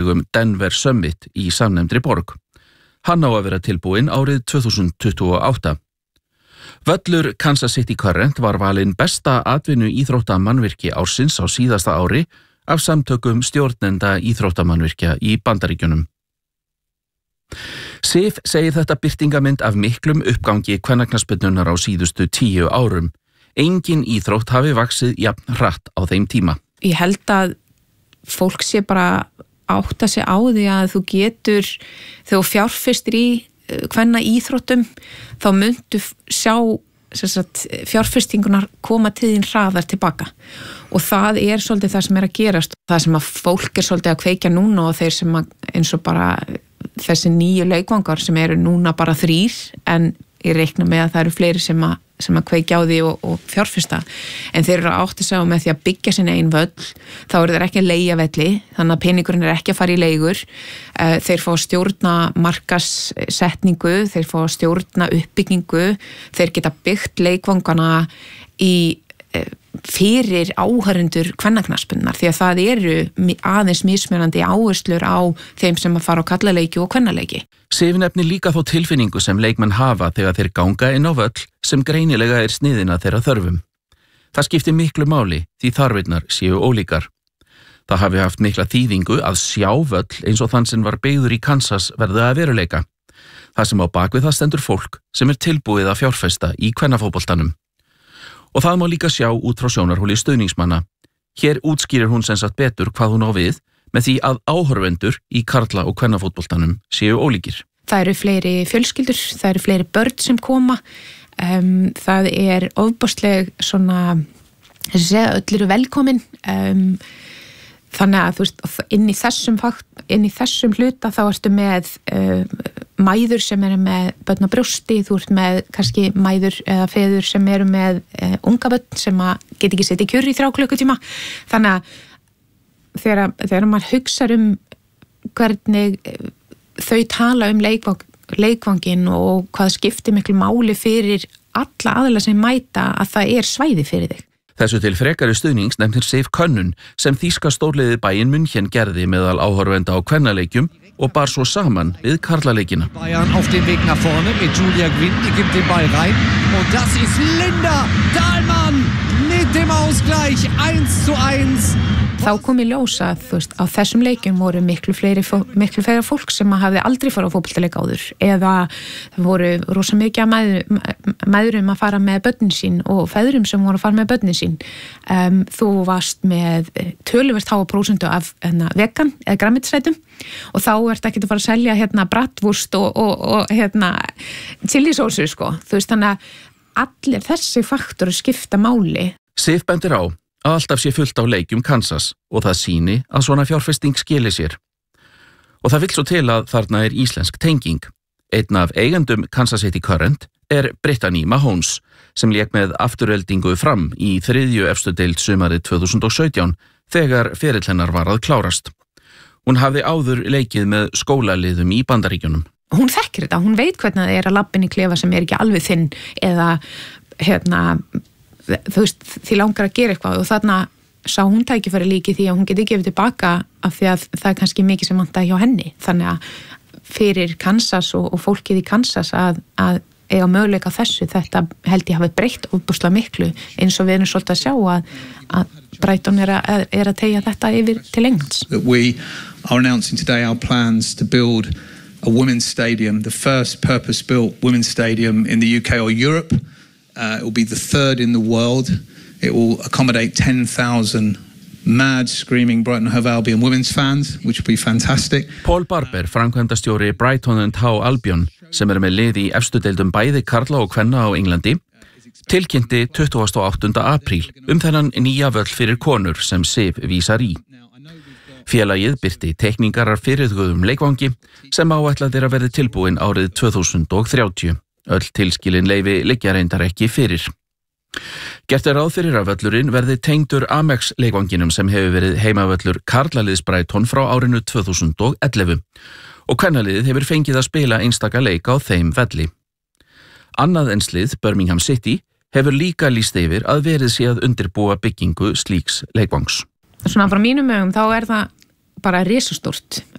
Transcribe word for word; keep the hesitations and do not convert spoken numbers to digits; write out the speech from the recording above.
vegum Denver Summit í samnefndri borg. Hann á að vera tilbúinn árið tvö þúsund tuttugu og átta. Völlur Kansas City Current var valinn besta atvinnu íþróttamannvirki ársins á síðasta ári af samtökum stjórnenda íþróttamannvirkja í Bandaríkjunum. Sif segir þetta birtingamynd af miklum uppgangi kvennaknattspyrnunnar á síðustu tíu árum. Engin íþrótt hafi vaxið jafn hratt á þeim tíma. Ég held að fólk sé bara átta sig á því að þú getur, þegar þú fjárfestir í kvenna íþróttum, þá muntu sjá sagt, fjárfestingunar koma til þín hraðar tilbaka. Og það er svolítið það sem er að gerast. Það sem að fólk er svolítið að kveikja núna og þeir sem að, eins og bara þessi nýju leikvangar sem eru núna bara þrír, en ég reikna með að það eru fleiri sem að, sem að kveikja á því og, og fjárfesta. En þeir eru að átta sig á með því að byggja sinni einn völl, þá eru þeir ekki að leigja velli, þannig að peningurinn er ekki að fara í leigur. Þeir fá að stjórna markaðssetningu, þeir fá að stjórna uppbyggingu, þeir geta byggt leikvangana í fyrir áhörundur kvennaknattspyrnunnar, því að það eru aðeins mismunandi áherslur á þeim sem að fara á kallaleiki og kvennaleiki. Sif nefnir líka þó tilfinningu sem leikmenn hafa þegar þeir ganga inn á völl sem greinilega er sniðin að þeirra þörfum. Það skiptir miklu máli því þarfirnar séu ólíkar. Það hafi haft mikla þýðingu að sjá völl eins og þann sem var byggður í Kansas verði að veruleika. Það sem á bakvið það stendur fólk sem er tilbúið að fjárfesta í kvennafótboltanum. Og það má líka sjá út frá sjónarhóli stuðningsmanna. Hér útskýrir hún sem sagt betur hvað hún á við með því að áhorfendur í karla- og kvennafótboltanum séu ólíkir. Það eru fleiri fjölskyldur, það eru fleiri börn sem koma. Um, það er ofboðsleg svona, þess að segja, öll eru velkomin. Um, þannig að þú veist, inn í þessum, inn í þessum hluta þá ertu með uh, mæður sem eru með börn á brjósti, þú ert með kannski mæður eða feður sem eru með uh, unga börn sem að geta ekki setið kjör í þrjá klukkutíma. Þannig að þegar, þegar maður hugsar um hvernig þau tala um leikvang, leikvangin og hvað skiptir miklu máli fyrir alla aðila sem mæta, að það er svæði fyrir þig. Þessu til frekari stuðnings nefnir Sif könnun sem þýska stórliðið Bayern München gerði meðal áhorfenda á kvennaleikjum og bar svo saman við karlaleikina. Bayern auf den Weg nach vorne mit Julia Gwynn, die gibt den Ball rein und das ist Linda Dahlmann mit dem Ausgleich eins zu eins. Þá kom í ljósa að þú veist, á þessum leikjum voru miklu fleiri, miklu fleiri fólk sem hafði aldrei farið á fótboltaleik áður, eða voru rosa mikið að mæður, mæðurum að fara með börnin sín og feðrum sem voru að fara með börnin sín. Um, þú varst með töluvert háa prósentu af hérna, vegan eða grænmetisætum og þá ert ekki að fara að selja hérna bratwurst og, og, og hérna chilisósu, sko. Þú veist, þannig að allir þessi faktoru skipta máli. Sif bendir á að alltaf sé fullt á leikjum Kansas og það sýni að svona fjárfesting skili sér. Og það vill svo til að þarna er íslensk tenging. Einn af eigendum Kansas City Current er Brittany Mahomes sem lék með afturöldingu Fram í þriðju efstu deild sumarið tvö þúsund og sautján þegar ferill hennar var að klárast. Hún hafði áður leikið með skólaliðum í Bandaríkjunum. Hún þekkir þetta, hún veit hvernig það er að labba inn í klefa sem er ekki alveg þinn eða hérna þú veist, því langar að gera eitthvað og þarna sá hún tækifæri líki því að hún geti gefið tilbaka af því að það er kannski mikið sem vantaði hjá henni. Þannig að fyrir Kansas og, og fólkið í Kansas að, að eiga möguleika þessu, þetta held ég hafi breytt ofboðslega miklu eins og við erum svolítið að sjá að, að Brighton er að, er að teygja þetta yfir til Englands. We are announcing today our plans to build a women's stadium, the first purpose-built women's stadium in the U K or Europe. Uh, it will be the third in the world. It will accommodate ten thousand mad, screaming Brighton and Hove Albion women's fans, which will be fantastic. Paul Barber, framkvæmdastjóri Brighton and Hove Albion, sem er með lið í efstu deildum bæði karla og kvenna á Englandi, tilkynnti tuttugasta og áttunda apríl um þennan nýja völl fyrir konur sem Sif vísar í. Félagið birti teikningar af fyrirhuguðum leikvangi sem áætlað er að verði tilbúin árið tvö þúsund og þrjátíu. Öll tilskilin leyfi liggja reyndar ekki fyrir. Gert er ráð fyrir að völlurinn verði tengdur Amex leikvanginum sem hefur verið heimavöllur karlaliðs Brighton frá árinu tvö þúsund og ellefu og kvennaliðið hefur fengið að spila einstaka leik á þeim velli. Annað en lið Birmingham City hefur líka lýst yfir að verið sé að undirbúa byggingu slíks leikvangs. Svona frá mínum augum þá er það bara risastórt.